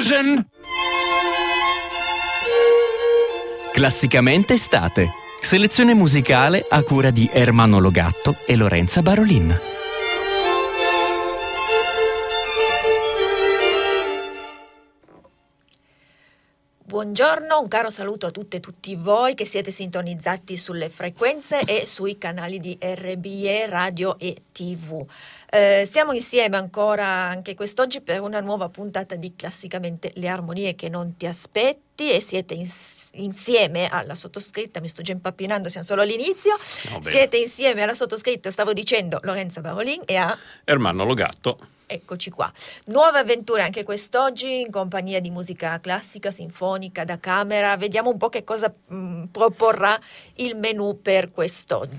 Fusion! Classicamente estate. Selezione musicale a cura di Ermanno Logatto e Lorenza Barolin. Buongiorno, un caro saluto a tutte e tutti voi che siete sintonizzati sulle frequenze e sui canali di RBE, radio e TV. Siamo insieme ancora anche quest'oggi per una nuova puntata di Classicamente le armonie che non ti aspetti, e siete insieme alla sottoscritta, mi sto già impappinando, siamo solo all'inizio, siete insieme alla sottoscritta, stavo dicendo, Lorenza Barolin, e a Ermanno Logatto. Eccoci qua. Nuove avventure anche quest'oggi in compagnia di musica classica, sinfonica, da camera. Vediamo un po' che cosa proporrà il menù per quest'oggi.